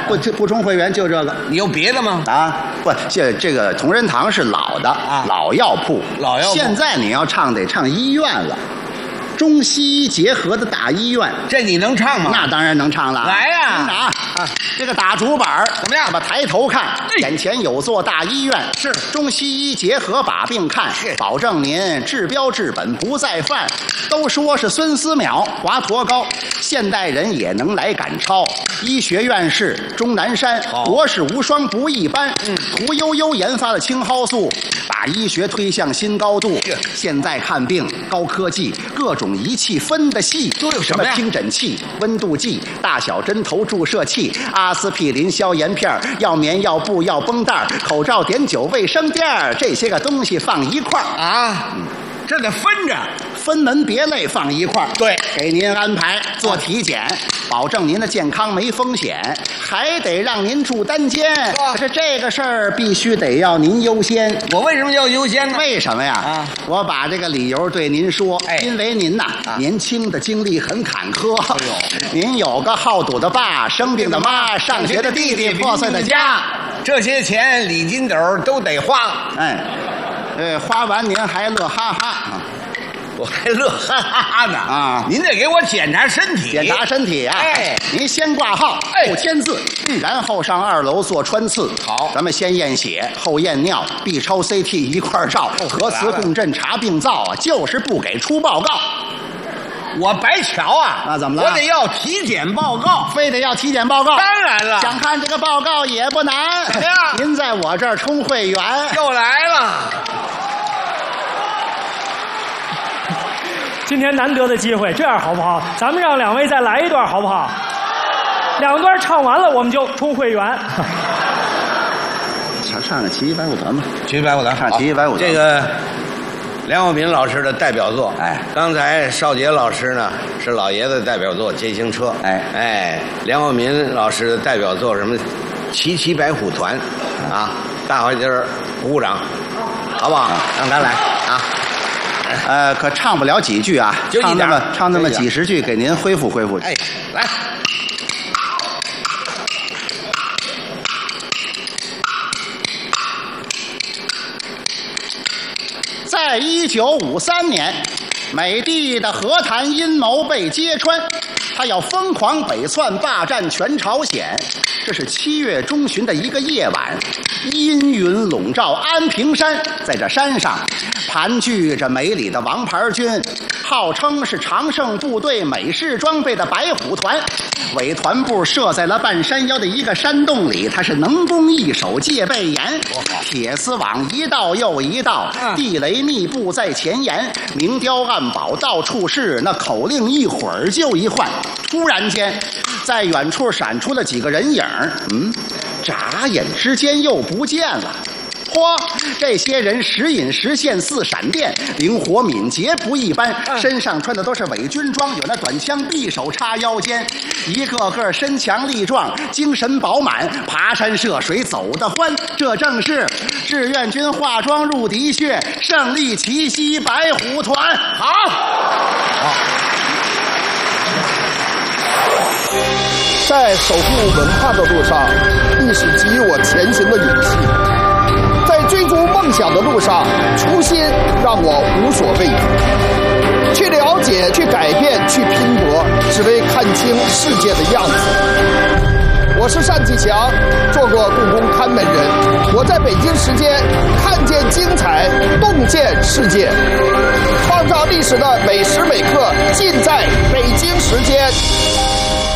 不充会员就这个。 你有别的吗？ 啊，不，这个同仁堂是老的老药铺，现在你要唱得唱医院了。中西医结合的大医院， 这你能唱吗？ 那当然能唱了。 来呀！ 这个打竹板怎么样？ 把抬头看，眼前有座大医院， 是中西医结合把病看，保证您治标治本不再犯。都说是孙思邈华佗高，现代人也能来赶超。医学院士钟南山，博士无双不一般。屠呦呦研发了青蒿素，把医学推向新高度。现在看病高科技，各种仪器分得细， 都有什么呀？ 听诊器、温度计、大小针头注射器、阿司匹林消炎片、药棉、药布、药绷带、口罩、碘酒、卫生垫，这些个东西放一块儿啊。这得分着， 分门别类放一块儿。 对， 给您安排做体检，保证您的健康没风险，还得让您住单间。可是这个事儿必须得要您优先。 我为什么要优先呢？ 为什么呀？我把这个理由对您说。因为您呐，年轻的经历很坎坷。您有个好赌的爸，生病的妈，上学的弟弟，破碎的家， 这些钱李金斗都得花。 花完您还乐哈哈。 我还乐哈哈呢啊！您得给我检查身体， 检查身体啊！您先挂号，后签字，然后上2楼做穿刺。 好， 咱们先验血，后验尿，B 超 CT 一块照，核磁共振查病灶啊，就是不给出报告。 我白瞧啊！ 那怎么了？ 我得要体检报告， 非得要体检报告。 当然了， 想看这个报告也不难。 怎么样？ 您在我这儿充会员， 又来了。 今天难得的机会，这样好不好？咱们让2位再来一段，好不好？2段唱完了，我们就充会员。 唱个奇奇怪怪嘛， 奇奇怪怪， 唱奇奇怪怪。 这个梁晓民老师的代表作，刚才邵杰老师呢是老爷子的代表作《街行车》，梁晓民老师的代表作什么《骑骑白虎团》啊，大伙儿鼓鼓掌，好不好？让他来啊。 可唱不了几句啊，唱那么几十句，给您恢复恢复。 来。 在1953年，美帝的和谈阴谋被揭穿，他要疯狂北窜，霸占全朝鲜。这是7月中旬的一个夜晚，阴云笼罩安平山，在这山上盘踞着美里的王牌军，号称是常胜部队美式装备的白虎团。伪团部设在了半山腰的一个山洞里，它是能攻易守，戒备严，铁丝网一道又一道，地雷密布在前沿，明雕暗宝到处是，那口令一会儿就一换。突然间，在远处闪出了几个人影，眨眼之间又不见了。嚯！这些人时隐时现似闪电，灵活敏捷不一般，身上穿的都是伪军装，有那短枪匕首插腰间，一个个身强力壮，精神饱满，爬山涉水走得欢。这正是志愿军化妆入敌穴，胜利奇袭白虎团。好。 在守护文化的路上，历史给予我前行的勇气。在追逐梦想的路上，初心让我无所畏惧，去了解，去改变，去拼搏，只为看清世界的样子。我是单霁翔，做过故宫看门人。我在北京时间看见精彩，洞见世界，创造历史的每时每刻，尽在北京时间。